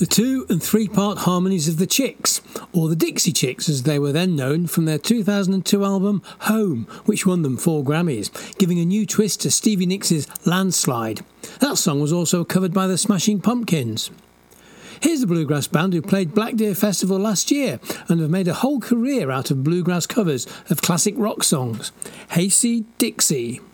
The 2- and 3-part harmonies of the Chicks, or the Dixie Chicks as they were then known, from their 2002 album Home, which won them 4 Grammys, giving a new twist to Stevie Nicks' Landslide. That song was also covered by the Smashing Pumpkins. Here's the bluegrass band who played Black Deer Festival last year and have made a whole career out of bluegrass covers of classic rock songs. Hayseed Dixie.